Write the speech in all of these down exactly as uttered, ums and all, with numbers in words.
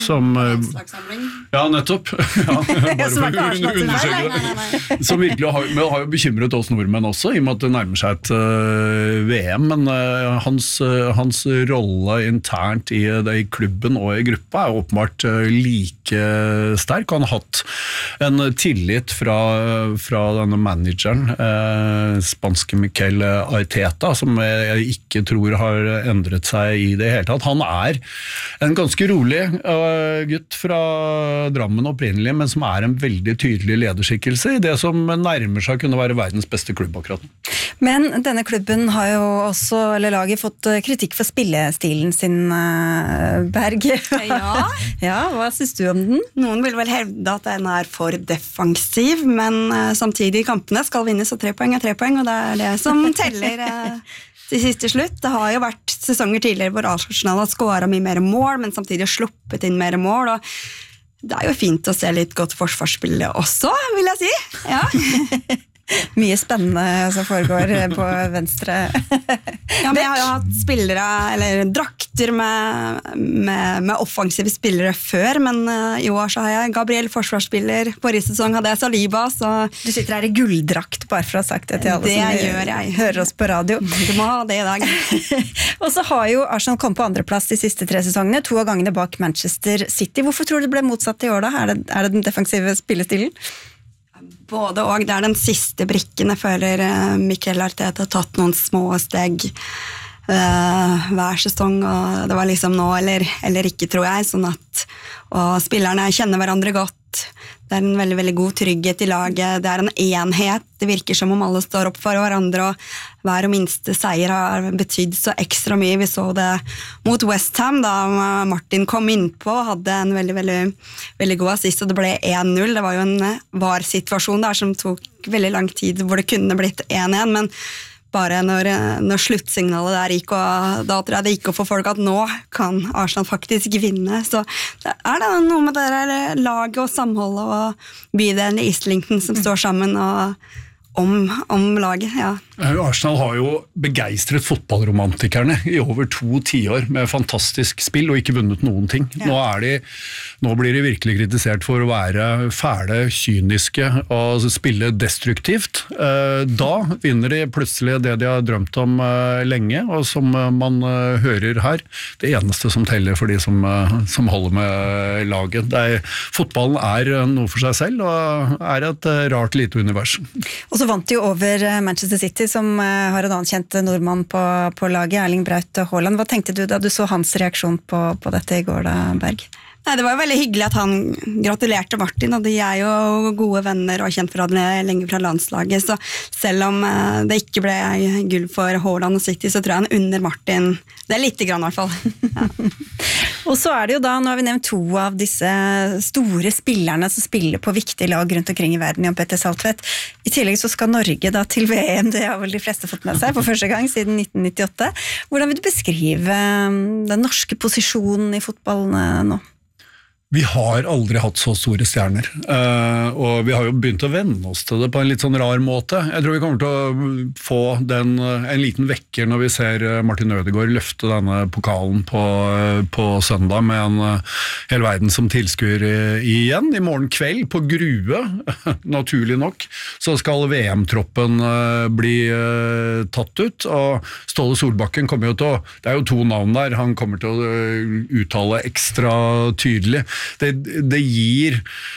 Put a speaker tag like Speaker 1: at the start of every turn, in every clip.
Speaker 1: som ja, nettopp ja, bare for å undersøke det som virkelig har, men har jo bekymret oss nordmenn også i og med at det nærmer seg et uh, V M, men uh, hans, uh, hans rolle internt i, det, i klubben og i gruppa er åpenbart uh, like sterk. Han har hatt en tillit fra, fra denne manageren uh, spanske Mikel Arteta, som jeg ikke tror har endret seg i det hele tatt. Han er en ganske rolig uh, gutt fra Drammen opprinnelig, men som er en veldig tydelig lederskikkelse i det som nærmer seg kunne være verdens beste klubb akkurat.
Speaker 2: Men denne klubben har jo også, eller laget, fått kritikk for spillestilen sin, Berg.
Speaker 3: Ja.
Speaker 2: Ja, hva synes du om den?
Speaker 3: Noen vil vel hevde at den er for defensiv, men samtidig i kampene skal vinnes, og tre poeng er tre poeng, og det er det som teller til siste slutt. Det har jo vært sesonger tidligere hvor Arsenal har skåret mye mer mål, men samtidig sluppet inn mer mål, og det er jo fint å se litt godt forsvarsspill også, vil jeg si. Ja.
Speaker 2: Mye spennende som foregår på venstre.
Speaker 3: Ja, men jeg har jo hatt spillere, eller drakter med, med, med offensive spillere før, men uh, i år så har jeg Gabriel forsvarsspiller, forrige sesong hadde jeg Saliba, så...
Speaker 2: Du sitter her i gulldrakt, bare for å ha sagt det til alle
Speaker 3: det
Speaker 2: som
Speaker 3: gjør jeg.
Speaker 2: Hører oss på radio.
Speaker 3: Du må ha det i dag.
Speaker 2: Og så har jo Arsenal kommet på andreplass de siste tre sesongene, to av gangene bak Manchester City. Hvorfor tror du det ble motsatt i år da? Er det, er det den defensive spillestilen?
Speaker 3: Både og, det er den siste brikken. Jeg føler Mikel Arteta har tatt noen små steg uh, hver sesong, og det var liksom nå eller, eller ikke, tror jeg, sånn at og spillerne kjenner hverandre godt. Det er en veldig, veldig god trygghet i laget. Det er en enhet. Det virker som om alle står opp for hverandre, og hver og minste seier har betydd så ekstra mye. Vi så det mot West Ham, da Martin kom inn på, hadde en veldig, veldig, veldig god assist, og det ble én null. Det var jo en var-situasjon der som tok veldig lang tid, hvor det kunne blitt én én, men bare når, når sluttsignalet der gikk, og da tror jeg det gikk opp for folk at nå kan Arsenal faktisk vinne. Så det er det noe med det der laget og samholdet og bydelen i Islington som står sammen og om, om laget, ja.
Speaker 1: Arsenal har jo begeistret fotballromantikerne i over to tiår med fantastisk spill og ikke vunnet noen ting. Ja. Nå, er de, nå blir de virkelig kritisert for å være fæle, kyniske og spille destruktivt. Da vinner de plutselig det de har drømt om lenge, og som man hører her, det eneste som teller for de som, som holder med laget. Det er, fotballen er noe for seg selv og er et rart lite univers.
Speaker 2: Og så vant de jo over Manchester City, som har en annen kjent nordmann på, på laget, Erling Braut Haaland. Hva tenkte du da du så hans reaksjon på, på dette i går da, Berg?
Speaker 3: Nei, det var jo veldig hyggelig at han gratulerte Martin, og de er jo gode venner og kjent for han lenge fra landslaget, så selv om det ikke ble gull for Haaland og City, så tror jeg han under Martin, det er lite grann i hvert fall. Ja.
Speaker 2: Og så er det jo da, nå har vi nevnt to av disse store spillerne som spiller på viktige lag rundt omkring i verden, Jan Petter Saltvedt. I tillegg så skal Norge da til V M, det har vel de fleste fått med seg for første gang siden nitten nittiåtte. Hvordan vil du beskrive den norske posisjonen i fotballen nå?
Speaker 1: Vi har aldri hatt så store stjerner, uh, og vi har jo begynt å venne oss til det på en litt sånn rar måte. Jeg tror vi kommer til å få den, en liten vekker når vi ser Martin Ødegaard løfte denne pokalen på, på søndag med en uh, hel verden som tilskuer igjen. I morgen kveld på Grue, naturlig nok, så skal V M-troppen uh, bli uh, tatt ut, og Ståle Solbakken kommer jo til å, det er jo to navn der, han kommer til å uh, uttale ekstra tydelig. Det, det gir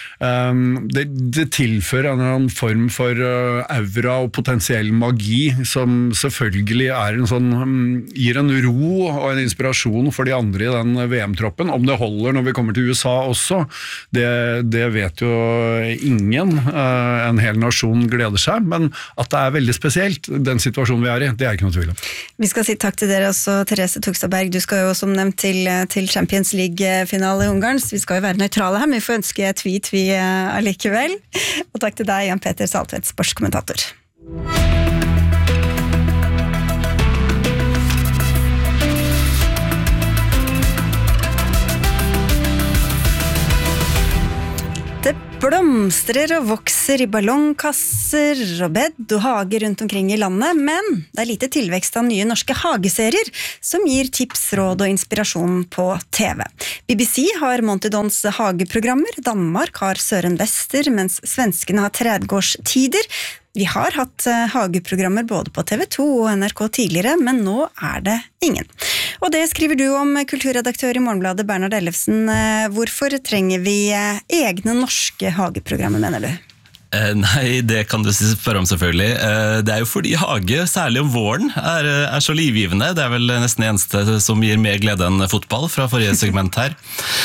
Speaker 1: um, det, det tilfører en eller annen form for uh, aura og potensiell magi som selvfølgelig er en sånn, um, gir en ro og en inspirasjon for de andre i den V M-troppen. Om det holder når vi kommer til U S A også, det, det vet jo ingen. Uh, en hel nasjon gleder seg, men at det er veldig spesielt, den situasjonen vi er i, det er ikke noe tvil om.
Speaker 2: Vi skal si takk til dere også, Therese Tugstadberg. Du skal jo som nevnt til, til Champions League-finale i Ungarn, så vi skal jo være nøytrale her, men vi får ønske tweet vi allikevel. Og takk til deg, Jan Petter Saltvedt, sportskommentator. Det blomstrer og vokser i ballongkasser og bed og hager rundt omkring i landet, men det er lite tilvekst av nye norske hageserier som gir tips, råd og inspirasjon på T V. B B C har Monty Dons hageprogrammer, Danmark har Søren Vester, mens svenskene har Trädgårdstider. Vi har hatt hageprogrammer både på T V to og N R K tidligere, men nå er det ingen. Og det skriver du om, kulturredaktør i Morgenbladet Bernhard Ellefsen. Hvorfor trenger vi egne norske hageprogrammer, mener du?
Speaker 4: Eh, nei, det kan du spørre om selvfølgelig. Eh, det er jo fordi hage, særlig om våren, er, er så livgivende. Det er vel nesten det eneste som gir mer glede enn fotball fra forrige segment her.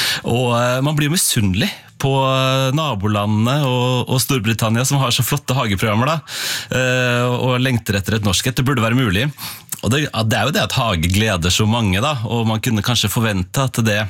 Speaker 4: Og eh, man blir jo misunnelig på nabolandene og, og Storbritannia som har så flotte hageprogrammer da, eh, og lengter etter et norsk. Det burde være mulig. Og det, det er jo det at hage gleder så mange da, og man kunne kanskje forvente at det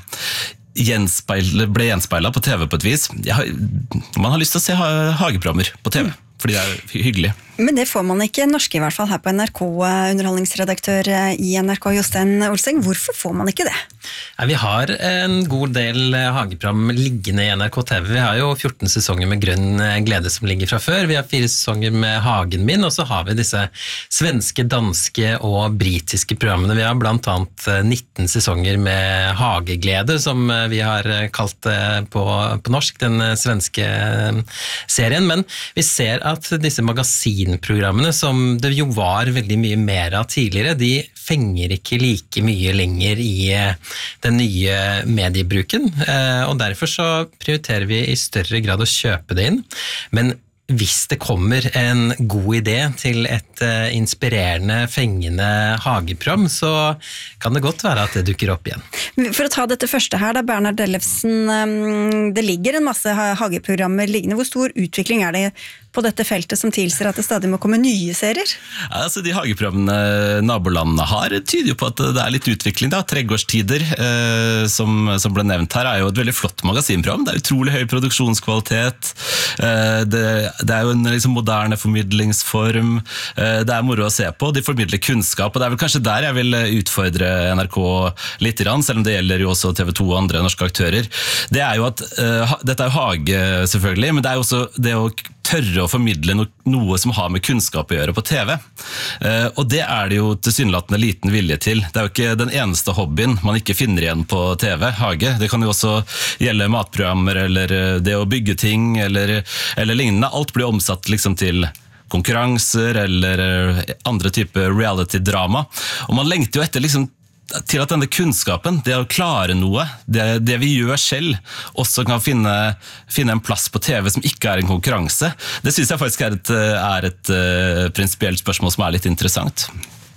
Speaker 4: gjenspeil, ble gjenspeilet på T V på et vis. Har, man har lyst til å se hageprogrammer på T V, fordi det er hyggelig.
Speaker 2: Men det får man ikke norske i hvert fall her på N R K, underholdningsredaktør i N R K, Jostein Olseng. Hvorfor får man ikke det?
Speaker 5: Ja, vi har en god del hageprogram liggende i N R K T V. Vi har jo fjorten sesonger med Grønn glede som ligger fra før. Vi har fire sesonger med Hagen min, og så har vi disse svenske, danske og britiske programmene. Vi har blant annet nitten sesonger med Hageglede, som vi har kalt på, på norsk, den svenske serien. Men vi ser at disse magasinprogrammene, som det jo var veldig mye mer av tidligere, de fenger ikke like mye lenger i den nye mediebruken, og derfor så prioriterer vi i større grad å kjøpe det inn. Men hvis det kommer en god idé til et inspirerende, fengende hageprogram, så kan det godt være at det dukker opp igjen.
Speaker 2: For å ta dette første her da, Bernhard Ellefsen, det ligger en masse hageprogrammer liggende. Hvor stor utvikling er det på dette feltet som tilsier at det stadig må komme nye serier?
Speaker 4: Ja, altså de hageprogrammene nabolandene har tyder jo på at det er litt utvikling da. Trädgårdstider, eh, som, som ble nevnt her, er jo et veldig flott magasinprogram. Det er utrolig høy produksjonskvalitet. Eh, det, det er jo en liksom, moderne formidlingsform. Eh, det er moro å se på. De formidler kunnskap, og det er vel kanskje der jeg vil utfordre N R K litt, selv om det gjelder jo også T V to og andre norske aktører. Det er jo at, eh, dette er jo hage selvfølgelig, men det er jo også det å tørre å formidle no noe som har med kunnskap å gjøre på T V. Eh, og det er det jo tilsynelatende liten vilje til. Det er jo ikke den eneste hobbyen man ikke finner igjen på T V, hage. Det kan jo også gjelde matprogrammer, eller det å bygge ting, eller, eller lignende. Alt blir omsatt liksom til konkurranser, eller andre typer reality-drama. Og man lengter jo etter liksom til at denne kunnskapen, det å klare noe, det, det vi gjør selv, også kan finne, finne en plass på T V som ikke er en konkurranse. Det synes jeg faktisk er et, er et uh, prinsipielt spørsmål som er litt interessant.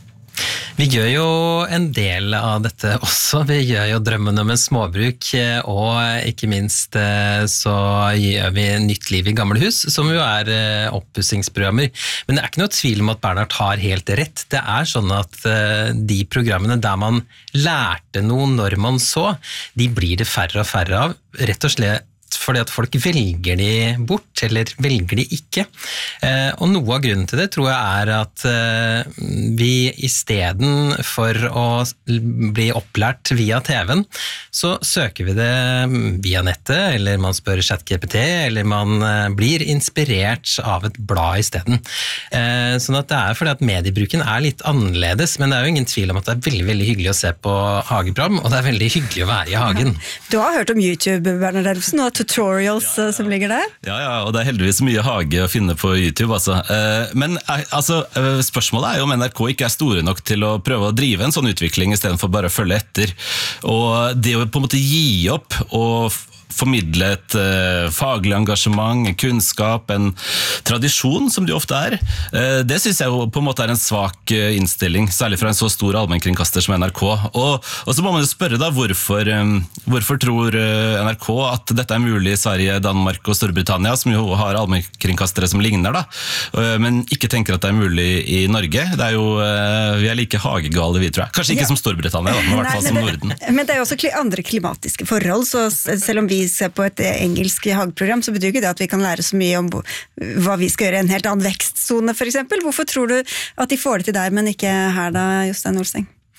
Speaker 5: Vi gjør jo en del av dette også. Vi gjør jo Drømmen om en småbruk, og ikke minst så gjør vi Nytt liv i gamle hus, som jo er oppussingsprogrammer. Men det er ikke noe tvil om at Bernhard har helt rett. Det er sånn at de programmene der man lærte noe når man så, de blir det færre og færre av, rett og slett fordi at folk velger de bort, eller velger de ikke. Eh, og noe av grunnen til det tror jeg er at eh, vi i stedet for å bli opplært via T V-en, så søker vi det via nettet, eller man spør ChatGPT, eller man eh, blir inspirert av et blad i stedet. Eh, sånn at det er fordi at mediebruken er litt annerledes, men det er jo ingen tvil om at det er veldig, veldig hyggelig å se på hageprogram, og det er veldig hyggelig å være i hagen.
Speaker 2: Du har hørt om YouTube, Bernhard Ellefsen, og tutorials ja, ja. som ligger der?
Speaker 4: Ja, ja, og det er heldigvis mye hage å finne på YouTube, altså. Men altså, spørsmålet er jo om N R K ikke er store nok til å prøve å drive en sånn utvikling i stedet for bare å følge etter. Og det å på en måte gi opp og formidle et uh, faglig engasjement, kunnskap, en tradisjon som det ofte er. Uh, det synes jeg jo på en måte er en svak uh, innstilling, særlig fra en så stor allmennkringkaster som N R K. Og, og så må man jo spørre da, hvorfor, um, hvorfor tror uh, N R K at dette er mulig i Sverige, Danmark og Storbritannia, som jo har allmennkringkastere som ligner da, uh, men ikke tenker at det er mulig i Norge. Det er jo, uh, vi er like hagegale vi, tror jeg. Kanskje ikke ja. som Storbritannia, da, men i hvert fall som Norden.
Speaker 2: Men det er jo også andre klimatiske forhold, så selv om vi ser på et engelsk hageprogram, så betyr ikke det at vi kan lære så mye om hva vi skal gjøre i en helt annen vekstzone, for eksempel. Hvorfor tror du at de får det til der, men ikke her da, Jostein Olseng?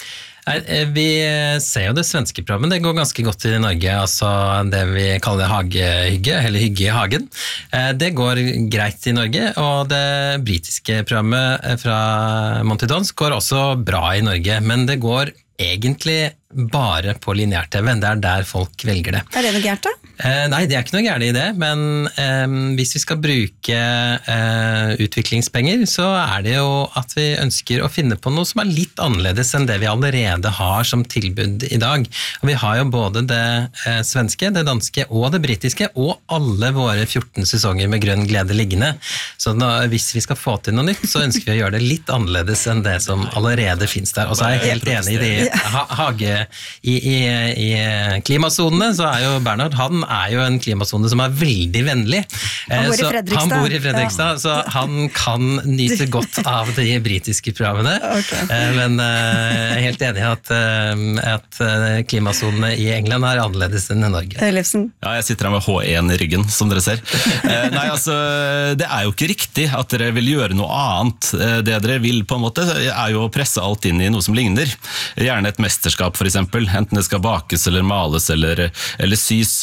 Speaker 5: Vi ser jo det svenske programmet, det går ganske godt i Norge, altså det vi kaller hagehygge, eller hygge i hagen. Det går greit i Norge, og det britiske programmet fra Monty Dons går også bra i Norge, men det går egentlig bare på lineær-T V, det er der folk velger det.
Speaker 2: Er det noe gærent da?
Speaker 5: Eh, nei, det er ikke noe gærent i det, men eh, hvis vi skal bruke eh, utviklingspenger, så er det jo at vi ønsker å finne på noe som er litt annerledes enn det vi allerede har som tilbud i dag. Og vi har jo både det eh, svenske, det danske og det britiske, og alle våre fjorten sesonger med grønn glede liggende. Så da, hvis vi skal få til noe nytt, så ønsker vi å gjøre det litt annerledes enn det som allerede finnes der. Og så er jeg helt enig i det ha hage i, i, i klimasonene, så er jo Bernhard, han er jo en klimasone som er veldig vennlig.
Speaker 2: Han bor i Fredrikstad.
Speaker 5: Han bor i Fredrikstad, ja. Så han kan nyte godt av de britiske programmene. Okay. Men jeg er helt enig i at, at klimasonene i England er annerledes enn i Norge.
Speaker 2: Ellefsen.
Speaker 4: Ja, jeg sitter her med H én i ryggen, som dere ser. Nei, altså, det er jo ikke riktig at dere vil gjøre noe annet. Det dere vil på en måte er jo å presse alt inn i noe som ligner. Gjerne et mesterskap for eksempel, enten det skal bakes eller males eller, eller sys.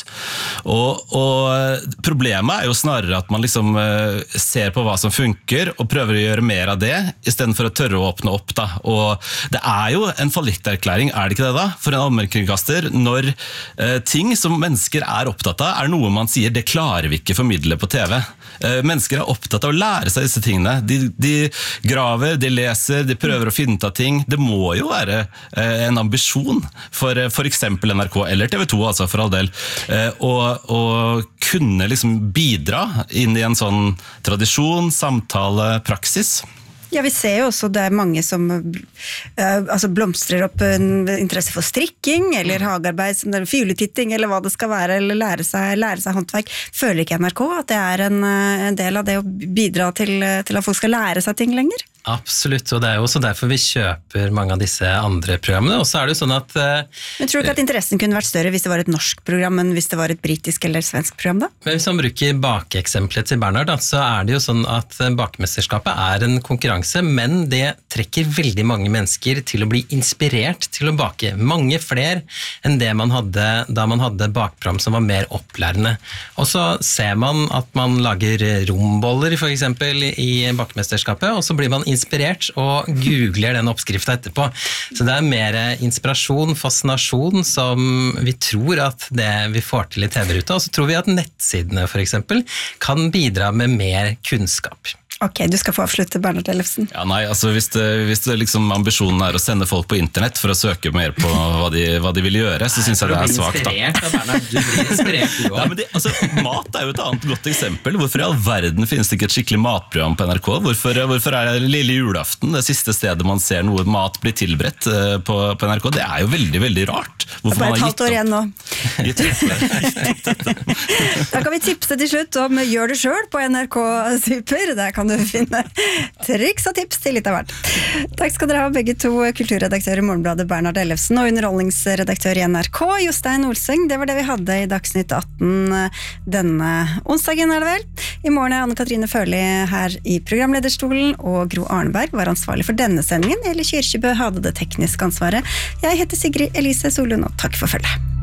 Speaker 4: Og, og problemet er jo snarere at man liksom ser på hva som funker og prøver å gjøre mer av det, i stedet for å tørre å åpne opp da. Og det er jo en fallitterklæring, er det ikke det da? For en allmennkringkaster, når eh, ting som mennesker er opptatt av, er noe man sier, det klarer vi ikke formidle på T V. Eh, mennesker er opptatt av å lære seg disse tingene. De, de graver, de leser, de prøver å finne ut av ting. Det må jo være eh, en ambisjon for for eksempel N R K eller T V to, altså for all del, eh, og, og kunne liksom bidra inn i en sånn tradisjon, samtale, praksis.
Speaker 2: Ja, vi ser jo også det er mange som uh, altså blomstrer opp en interesse for strikking, eller hagearbeid, som det er fugletitting, eller hva det skal være, eller lære seg, lære seg håndverk. Føler ikke N R K at det er en, en del av det å bidra til, til at folk skal lære seg ting lenger?
Speaker 5: Absolutt, og det er jo også derfor vi kjøper mange av disse andre programmene, og så er det jo sånn at... Uh,
Speaker 2: Men tror du ikke at interessen kunne vært større hvis det var et norsk program, enn hvis det var et britisk eller svensk program da?
Speaker 5: Men hvis man bruker bakeeksemplet til Bernhard, da, så er det jo sånn at bakemesterskapet er en konkurranse, men det trekker veldig mange mennesker til å bli inspirert til å bake. Mange flere enn det man hadde da man hadde bakprogram som var mer opplærende. Og så ser man at man lager romboller for eksempel i bakemesterskapet, og så blir man inspirert og googler den oppskriften etterpå. Så det er mer inspirasjon, fascinasjon som vi tror at det vi får til i T V-ruta, og så tror vi at nettsidene for eksempel kan bidra med mer kunnskap.
Speaker 2: Ok, du skal få avslutte, Bernhard Ellefsen.
Speaker 4: Ja, nei, altså hvis, det, hvis det liksom ambisjonen er å sende folk på internett for å søke mer på hva de, hva de vil gjøre, så synes jeg det er svagt da.
Speaker 5: Du blir inspirert, du
Speaker 4: ja, men det, altså, mat er jo et annet godt eksempel. Hvorfor i all verden finnes det ikke et skikkelig matprogram på N R K? Hvorfor, hvorfor er det lille julaften, det siste stedet man ser noe mat bli tilberedt på, på N R K? Det er jo veldig, veldig rart. Hvorfor
Speaker 2: bare et halvt år igjen nå. Da kan vi tipse til slutt om Gjør det selv på N R K Super. Der kan du finne triks og tips til litt av hvert. Takk skal dere ha, begge to, kulturredaktør i Morgenbladet Bernhard Ellefsen og underholdningsredaktør i N R K Jostein Olseng. Det var det vi hadde i Dagsnytt atten denne onsdagen, er det vel? I morgen er Anne-Katrine Førli her i programlederstolen, og Gro Arneberg var ansvarlig for denne sendingen. Eli Kyrkjebø hadde det tekniske ansvaret. Jeg heter Sigrid Elise Solund, og takk for følget.